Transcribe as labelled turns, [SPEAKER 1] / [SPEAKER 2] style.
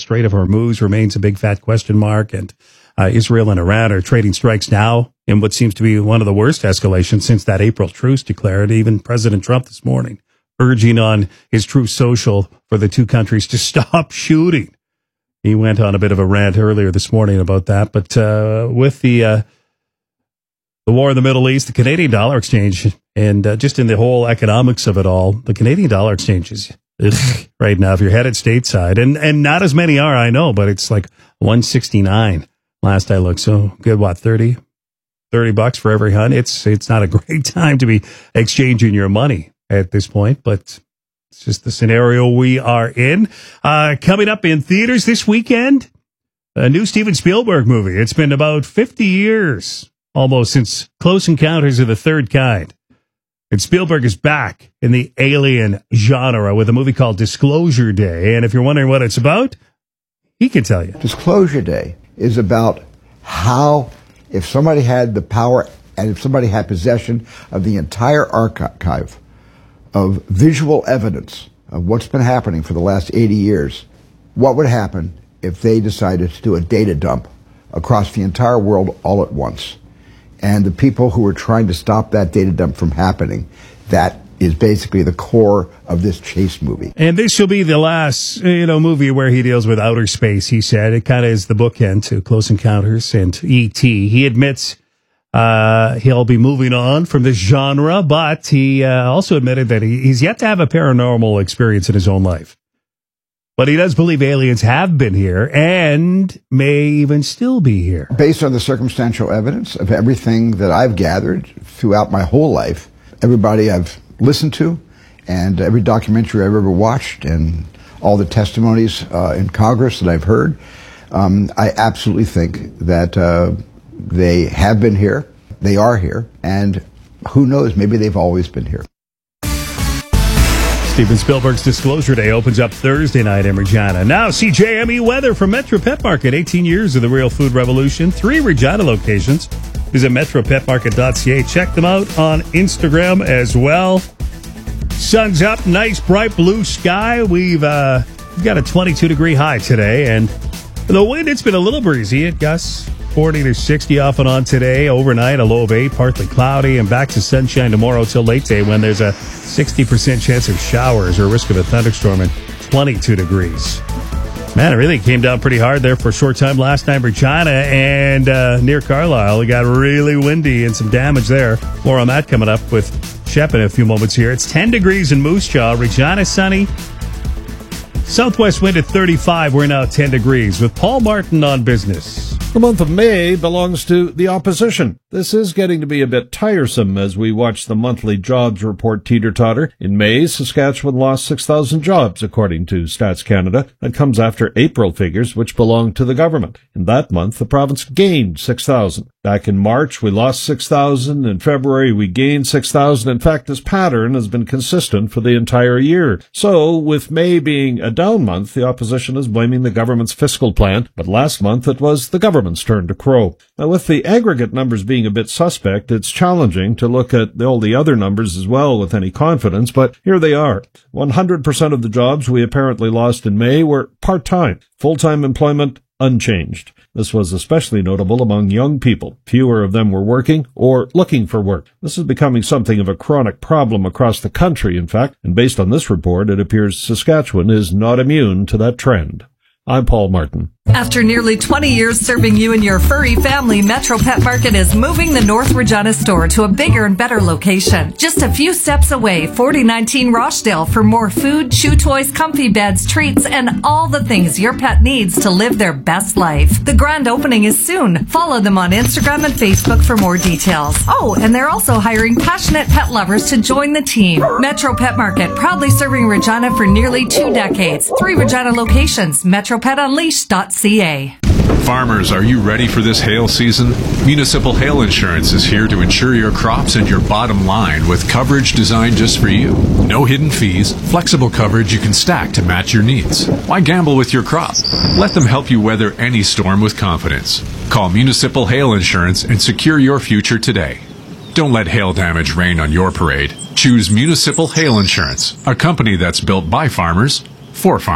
[SPEAKER 1] Strait of Hormuz remains a big fat question mark, and Israel and Iran are trading strikes now in what seems to be one of the worst escalations since that April truce declared. Even President Trump this morning urging on his Truth Social for the two countries to stop shooting. He went on a bit of a rant earlier this morning about that. But with the war in the Middle East, the Canadian dollar exchange, and just in the whole economics of it all, the Canadian dollar exchange is right now, if you're headed stateside, and not as many are, I know, but it's like 169 last I looked. So good, what, $30 for every hunt? It's not a great time to be exchanging your money at this point, but it's just the scenario we are in. Coming up in theaters this weekend, a new Steven Spielberg movie. It's been about 50 years almost since Close Encounters of the Third Kind. And Spielberg is back in the alien genre with a movie called Disclosure Day. And if you're wondering what it's about, he can tell you.
[SPEAKER 2] Disclosure Day is about how, if somebody had the power and if somebody had possession of the entire archive of visual evidence of what's been happening for the last 80 years, what would happen if they decided to do a data dump across the entire world all at once? And the people who are trying to stop that data dump from happening, that is basically the core of this Chase movie.
[SPEAKER 1] And this will be the last, movie where he deals with outer space, he said. It kind of is the bookend to Close Encounters and E.T. He admits he'll be moving on from this genre, but he also admitted that he's yet to have a paranormal experience in his own life. But he does believe aliens have been here and may even still be here.
[SPEAKER 2] Based on the circumstantial evidence of everything that I've gathered throughout my whole life, everybody I've listened to, and every documentary I've ever watched, and all the testimonies in Congress that I've heard, I absolutely think that they have been here, they are here, and who knows, maybe they've always been here.
[SPEAKER 1] Steven Spielberg's Disclosure Day opens up Thursday night in Regina. Now, CJME weather from Metro Pet Market. 18 years of the real food revolution. 3 Regina locations. Visit metropetmarket.ca. Check them out on Instagram as well. Sun's up. Nice, bright blue sky. We've got a 22-degree high today. And the wind, it's been a little breezy. It gusts 40 to 60 off and on today. Overnight, a low of 8, partly cloudy, and back to sunshine tomorrow till late day when there's a 60% chance of showers or risk of a thunderstorm and 22 degrees. Man, it really came down pretty hard there for a short time last night in Regina and near Carlisle. It got really windy and some damage there. More on that coming up with Shep in a few moments here. It's 10 degrees in Moose Jaw. Regina sunny. Southwest wind at 35. We're now 10 degrees with Paul Martin on business.
[SPEAKER 3] The month of May belongs to the opposition. This is getting to be a bit tiresome as we watch the monthly jobs report teeter-totter. In May, Saskatchewan lost 6,000 jobs, according to Stats Canada. That comes after April figures, which belong to the government. In that month, the province gained 6,000. Back in March, we lost 6,000. In February, we gained 6,000. In fact, this pattern has been consistent for the entire year. So, with May being a down month, the opposition is blaming the government's fiscal plan. But last month, it was the government's turn to crow. Now, with the aggregate numbers being a bit suspect, it's challenging to look at all the other numbers as well with any confidence, but here they are. 100% of the jobs we apparently lost in May were part-time. Full-time employment, unchanged. This was especially notable among young people. Fewer of them were working or looking for work. This is becoming something of a chronic problem across the country, in fact, and based on this report, it appears Saskatchewan is not immune to that trend. I'm Paul Martin.
[SPEAKER 4] After nearly 20 years serving you and your furry family, Metro Pet Market is moving the North Regina store to a bigger and better location. Just a few steps away, 4019 Rochdale, for more food, chew toys, comfy beds, treats, and all the things your pet needs to live their best life. The grand opening is soon. Follow them on Instagram and Facebook for more details. Oh, and they're also hiring passionate pet lovers to join the team. Metro Pet Market, proudly serving Regina for nearly 2 decades. 3 Regina locations, metropetunleashed.ca.
[SPEAKER 5] Farmers, are you ready for this hail season? Municipal Hail Insurance is here to insure your crops and your bottom line with coverage designed just for you. No hidden fees, flexible coverage you can stack to match your needs. Why gamble with your crop? Let them help you weather any storm with confidence. Call Municipal Hail Insurance and secure your future today. Don't let hail damage rain on your parade. Choose Municipal Hail Insurance, a company that's built by farmers for farmers.